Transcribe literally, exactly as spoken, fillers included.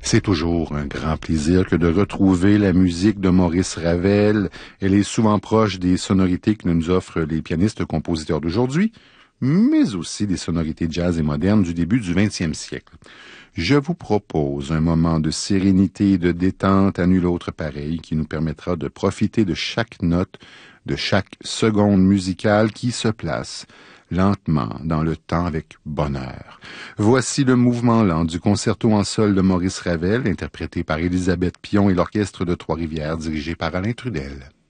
C'est toujours un grand plaisir que de retrouver la musique de Maurice Ravel. Elle est souvent proche des sonorités que nous offrent les pianistes-compositeurs d'aujourd'hui, mais aussi des sonorités jazz et modernes du début du vingtième siècle. Je vous propose un moment de sérénité et de détente à nul autre pareil qui nous permettra de profiter de chaque note, de chaque seconde musicale qui se place lentement dans le temps avec bonheur. Voici le mouvement lent du concerto en sol de Maurice Ravel, interprété par Élisabeth Pion et l'orchestre de Trois-Rivières, dirigé par Alain Trudel.